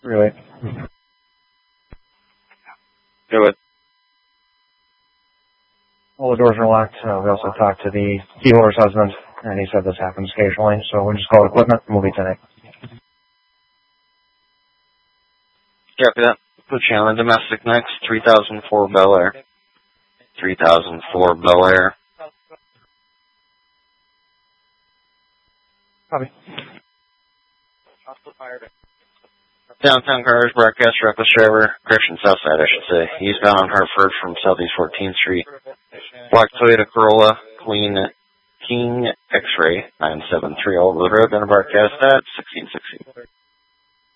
Really? Do it. All the doors are locked. We also talked to the key holder's husband, and he said this happens occasionally, so we just called equipment and we'll be tonight. Copy that. Put you on the domestic next. 3004 Bel Air. 3004 Bel Air. Copy. Downtown cars, broadcast reckless driver, correction Southside, I should say. Eastbound on Hartford from Southeast 14th Street. Black Toyota Corolla, clean King X-Ray 973 over the road, gonna broadcast at 1660.